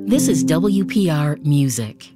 This is WPR Music.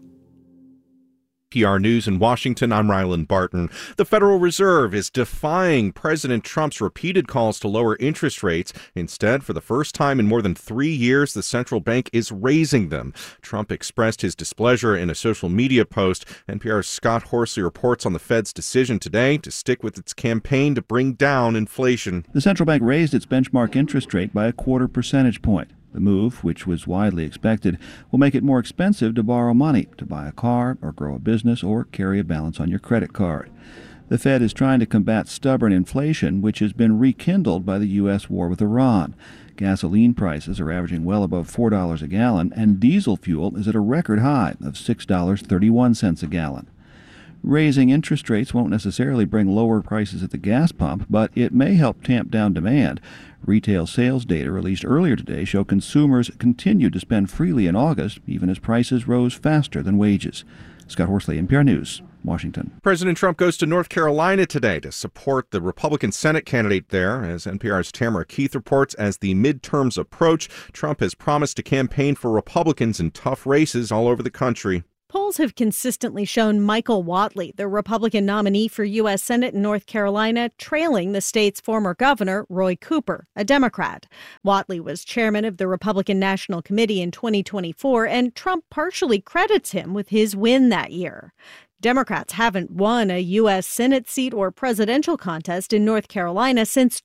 PR News in Washington, I'm Rylan Barton. The Federal Reserve is defying President Trump's repeated calls to lower interest rates. Instead, for the first time in more than 3 years, the central bank is raising them. Trump expressed his displeasure in a social media post. NPR's Scott Horsley reports on the Fed's decision today to stick with its campaign to bring down inflation. The central bank raised its benchmark interest rate by 0.25 percentage point. The move, which was widely expected, will make it more expensive to borrow money, to buy a car or grow a business or carry a balance on your credit card. The Fed is trying to combat stubborn inflation, which has been rekindled by the U.S. war with Iran. Gasoline prices are averaging well above $4 a gallon, and diesel fuel is at a record high of $6.31 a gallon. Raising interest rates won't necessarily bring lower prices at the gas pump, but it may help tamp down demand. Retail sales data released earlier today show consumers continued to spend freely in August, even as prices rose faster than wages. Scott Horsley, NPR News, Washington. President Trump goes to North Carolina today to support the Republican Senate candidate there. As NPR's Tamara Keith reports, as the midterms approach, Trump has promised to campaign for Republicans in tough races all over the country. Polls have consistently shown Michael Whatley, the Republican nominee for U.S. Senate in North Carolina, trailing the state's former governor, Roy Cooper, a Democrat. Whatley was chairman of the Republican National Committee in 2024, and Trump partially credits him with his win that year. Democrats haven't won a U.S. Senate seat or presidential contest in North Carolina since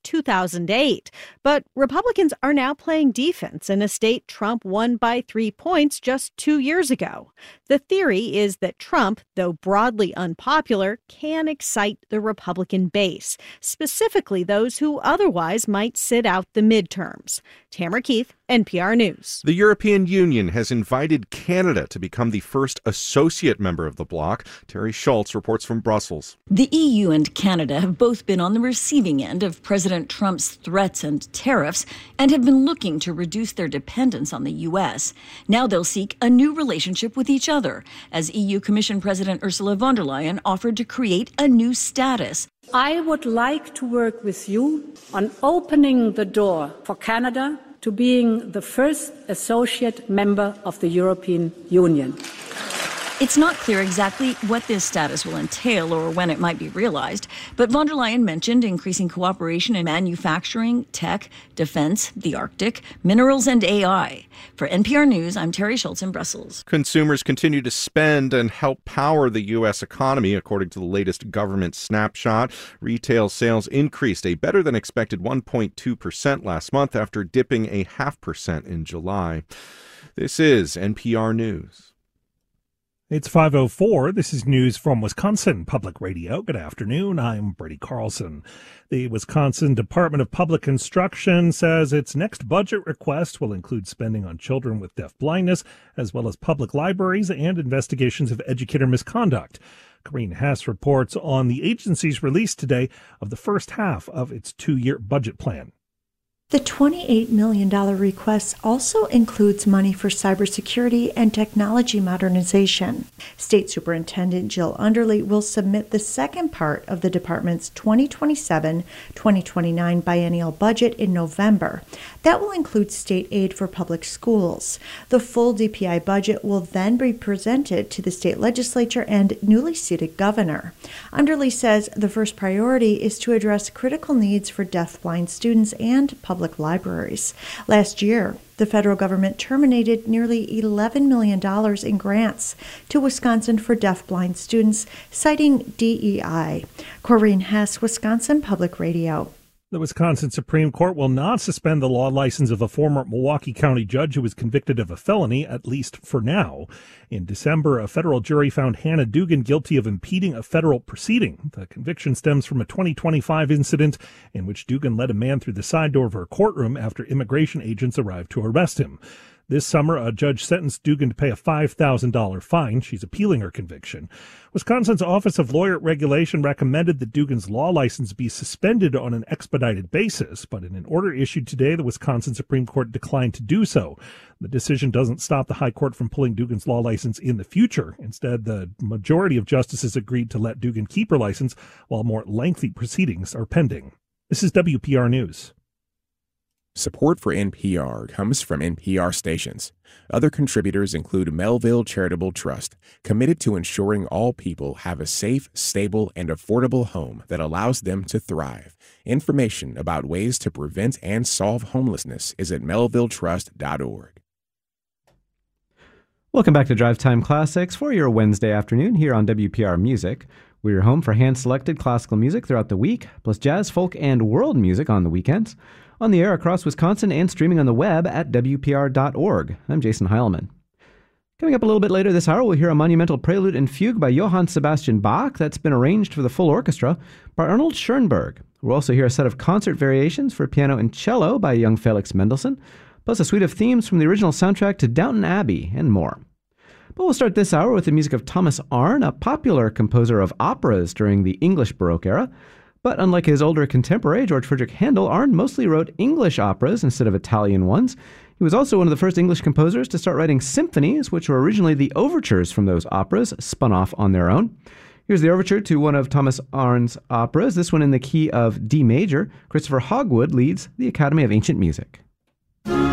2008. But Republicans are now playing defense in a state Trump won by 3 points just 2 years ago. The theory is that Trump, though broadly unpopular, can excite the Republican base, specifically those who otherwise might sit out the midterms. Tamara Keith, NPR News. The European Union has invited Canada to become the first associate member of the bloc. Terry Schultz reports from Brussels. The EU and Canada have both been on the receiving end of President Trump's threats and tariffs and have been looking to reduce their dependence on the U.S. Now they'll seek a new relationship with each other, as EU Commission President Ursula von der Leyen offered to create a new status. I would like to work with you on opening the door for Canada to being the first associate member of the European Union. It's not clear exactly what this status will entail or when it might be realized, but von der Leyen mentioned increasing cooperation in manufacturing, tech, defense, the Arctic, minerals, and AI. For NPR News, I'm Terry Schultz in Brussels. Consumers continue to spend and help power the U.S. economy, according to the latest government snapshot. Retail sales increased a better-than-expected 1.2% last month after dipping a 0.5% in July. This is NPR News. It's 5:04. This is news from Wisconsin Public Radio. Good afternoon. I'm Brady Carlson. The Wisconsin Department of Public Instruction says its next budget request will include spending on children with deaf blindness, as well as public libraries and investigations of educator misconduct. Corinne Hess reports on the agency's release today of the first half of its 2-year budget plan. The $28 million request also includes money for cybersecurity and technology modernization. State Superintendent Jill Underly will submit the second part of the department's 2027-2029 biennial budget in November. That will include state aid for public schools. The full DPI budget will then be presented to the state legislature and newly seated governor. Underly says the first priority is to address critical needs for deafblind students and public libraries. Last year, the federal government terminated nearly $11 million in grants to Wisconsin for deafblind students, citing DEI. Corinne Hess, Wisconsin Public Radio. The Wisconsin Supreme Court will not suspend the law license of a former Milwaukee County judge who was convicted of a felony, at least for now. In December, a federal jury found Hannah Dugan guilty of impeding a federal proceeding. The conviction stems from a 2025 incident in which Dugan led a man through the side door of her courtroom after immigration agents arrived to arrest him. This summer, a judge sentenced Dugan to pay a $5,000 fine. She's appealing her conviction. Wisconsin's Office of Lawyer Regulation recommended that Dugan's law license be suspended on an expedited basis, but in an order issued today, the Wisconsin Supreme Court declined to do so. The decision doesn't stop the High Court from pulling Dugan's law license in the future. Instead, the majority of justices agreed to let Dugan keep her license while more lengthy proceedings are pending. This is WPR News. Support for NPR comes from NPR stations. Other contributors include Melville Charitable Trust, committed to ensuring all people have a safe, stable, and affordable home that allows them to thrive. Information about ways to prevent and solve homelessness is at melvilletrust.org. Welcome back to Drive Time Classics for your Wednesday afternoon here on WPR Music. We're your home for hand-selected classical music throughout the week, plus jazz, folk, and world music on the weekends. On the air across Wisconsin and streaming on the web at WPR.org. I'm Jason Heilman. Coming up a little bit later this hour, we'll hear a monumental prelude and fugue by Johann Sebastian Bach that's been arranged for the full orchestra by Arnold Schoenberg. We'll also hear a set of concert variations for piano and cello by young Felix Mendelssohn, plus a suite of themes from the original soundtrack to Downton Abbey and more. But we'll start this hour with the music of Thomas Arne, a popular composer of operas during the English Baroque era. But unlike his older contemporary, George Frideric Handel, Arne mostly wrote English operas instead of Italian ones. He was also one of the first English composers to start writing symphonies, which were originally the overtures from those operas, spun off on their own. Here's the overture to one of Thomas Arne's operas, this one in the key of D major. Christopher Hogwood leads the Academy of Ancient Music.